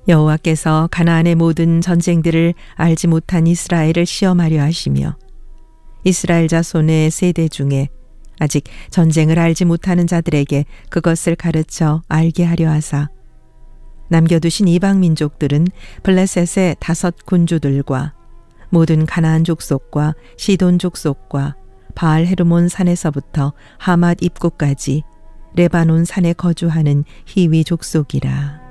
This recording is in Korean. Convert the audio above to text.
여호와께서 가나안의 모든 전쟁들을 알지 못한 이스라엘을 시험하려 하시며 이스라엘 자손의 세대 중에 아직 전쟁을 알지 못하는 자들에게 그것을 가르쳐 알게 하려 하사 남겨두신 이방 민족들은 블레셋의 5 군주들과 모든 가나안 족속과 시돈 족속과 바알 헤르몬 산에서부터 하맛 입구까지 레바논 산에 거주하는 히위 족속이라.